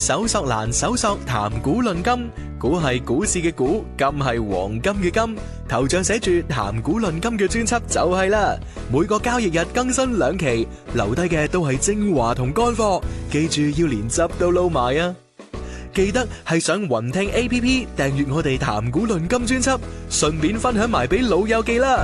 搜索欄搜索談股論金，股係股市嘅股，金係黃金嘅金。頭像寫住談股論金嘅專輯就係啦。每個交易日更新2期，留低嘅都係精華同乾貨，記住要連汁都撈埋啊！記得係上雲聽 APP 訂閱我哋談股論金專輯，順便分享埋俾老友記啦。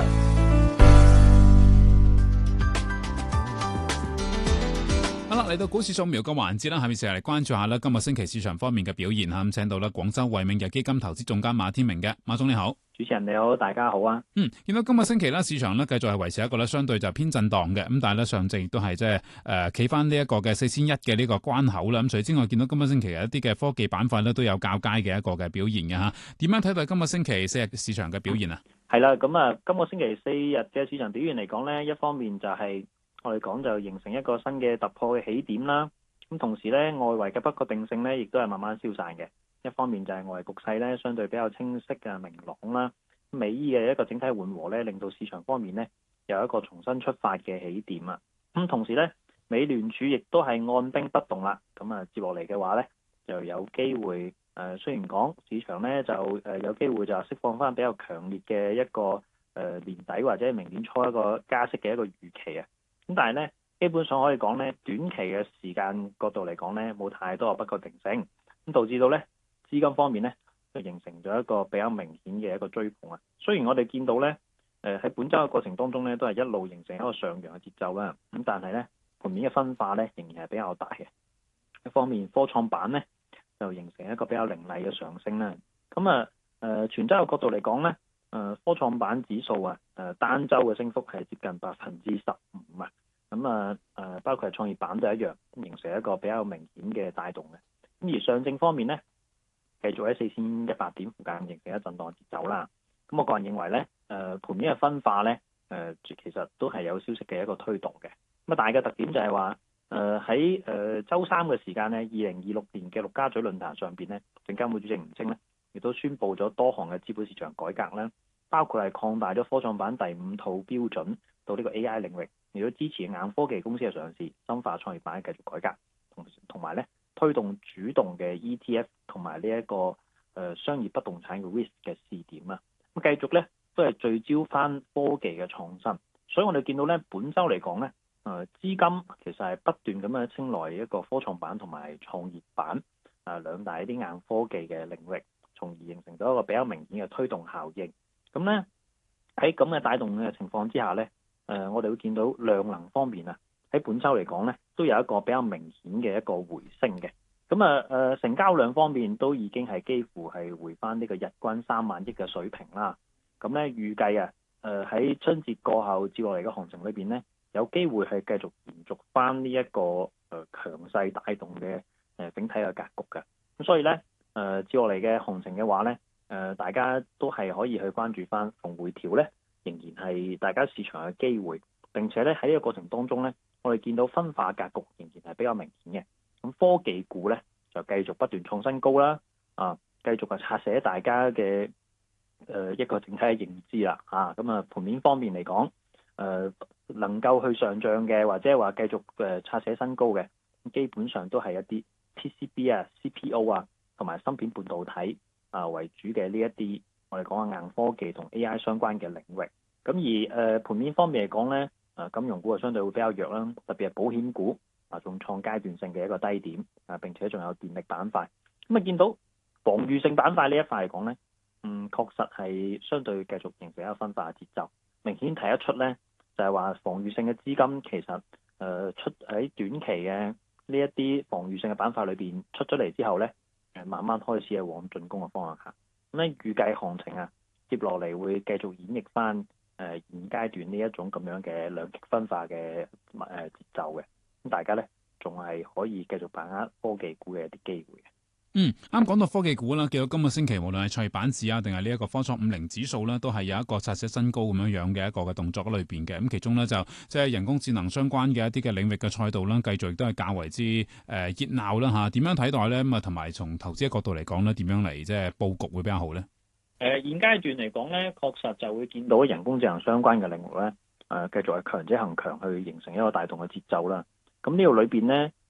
好啦，嚟到股市掃描嘅環節啦，下面成日嚟關注下啦，今個星期市場方面嘅表現吓，咁請到啦廣州惠明日基金投資總監馬天明嘅，馬總你好。 主持人你好，大家好啊。 見到今個星期咧，市場咧繼續係維持一個咧相對就偏震盪嘅，咁但係咧上證亦都係即係企翻呢一個嘅4100嘅呢個關口啦。咁除此之外，見到今個星期有一啲嘅科技板塊咧都有較佳嘅一個嘅表現嘅吓。點樣睇到今個星期4日市場嘅表現啊？ 係啦，咁啊，今個星期4日嘅市場表現嚟講咧，一方面就係我哋講就形成一個新嘅突破嘅起點啦。咁同時咧，外圍嘅不確定性咧，亦都係慢慢消散嘅。一方面就係外圍局勢咧，相對比較清晰嘅明朗啦。美伊嘅一個整體緩和咧，令到市場方面咧有一個重新出發嘅起點啊。咁同時咧，美聯儲亦都係按兵不動啦。咁啊，接落嚟嘅話咧，就有機會雖然講市場咧就有機會就釋放翻比較強烈嘅一個年底或者明年初一個加息嘅一個預期啊。咁但係咧，基本上可以講咧，短期嘅時間角度嚟講咧，冇太多嘅不確定性，咁導致到咧資金方面咧就形成咗一個比較明顯嘅一個追捧啊。雖然我哋見到咧喺本週嘅過程當中咧都係一路形成一個上揚嘅節奏啦，咁但係咧盤面嘅分化咧仍然係比較大嘅。一方面科創板咧就形成一個比較凌厲嘅上升啦。咁全週嘅角度嚟講咧，科創板指數單週嘅升幅係接近15%啊。咁包括係創業板都一樣，形成一個比較明顯嘅帶動嘅。咁而上證方面咧，繼續喺4100點附近形成一震盪節奏啦。咁我個人認為咧，盤面嘅分化咧，其實都係有消息嘅一個推動嘅。咁大嘅特點就係話，喺週三嘅時間咧，2026年嘅陸家嘴論壇上邊咧，證監會主席吳清咧，亦都宣布咗多項嘅資本市場改革啦，包括係擴大咗科創板第5套標準到呢個 AI 領域，亦都支持硬科技公司嘅上市，深化創業板嘅繼續改革，同埋咧推動主動嘅 ETF 同埋呢一個商業不動產嘅 risk 嘅試點啊。咁繼續咧都係聚焦翻科技嘅創新，所以我哋見到咧本週嚟講咧，資金其實係不斷咁樣青睞一個科創板同埋創業板兩大一啲硬科技嘅領域，從而形成咗一個比較明顯嘅推動效應。咁咧喺咁嘅帶動嘅情況之下咧，我哋會見到量能方面喺本週嚟講咧，都有一個比較明顯嘅一個回升嘅。咁成交量方面都已經係幾乎係回翻呢個日均3萬億嘅水平啦。咁咧預計喺春節過後接落嚟嘅行情裏邊咧，有機會係繼續延續翻呢一個強勢帶動嘅整體嘅格局嘅。咁所以咧接落嚟嘅行情嘅話咧，大家都係可以去關注翻逢回調咧，仍然係大家市場嘅機會。並且咧喺呢個過程當中咧，我哋見到分化格局仍然係比較明顯嘅。咁科技股咧就繼續不斷創新高啦，繼續係拆寫大家嘅一個整體嘅認知啦，咁盤面方面嚟講，能夠去上漲嘅或者係話繼續拆寫新高嘅，基本上都係一啲 PCB CPO 同埋芯片半導體為主嘅呢一啲我哋講嘅硬科技同 AI 相關嘅領域。咁而盤面方面嚟講咧，金融股相對會比較弱啦，特別係保險股仲創階段性嘅一個低點並且仲有電力板塊。咁見到防禦性板塊呢一塊嚟講咧，確實係相對繼續形成一個分化嘅節奏。明顯睇得出咧，就係話防禦性嘅資金其實出喺短期嘅呢一啲防禦性嘅板塊裏邊出咗嚟之後咧，慢慢開始係往進攻嘅方向行。咁咧預計行情接落嚟會繼續演繹翻現階段呢一種咁樣嘅兩極分化嘅節奏嘅。咁大家咧仲係可以繼續把握科技股嘅一啲機會嘅。 啱講到科技股啦，見到今個星期無論係創業板指定係呢一個科創50指數啦，都係有一個拆寫新高咁樣嘅一個嘅動作喺裏邊嘅。咁其中咧就即係人工智能相關嘅一啲嘅領域嘅賽道啦，繼續亦都係較為之熱鬧啦嚇。點樣睇待咧？咁同埋從投資嘅角度嚟講咧，點樣嚟即係佈局會比較好咧？ 現階段嚟講咧，確實就會見到人工智能相關嘅領域咧，繼續係強者恒強去形成一個帶動嘅節奏啦。咁呢度裏邊咧，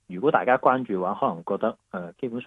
如果大家關注嘅話，可能覺得基本上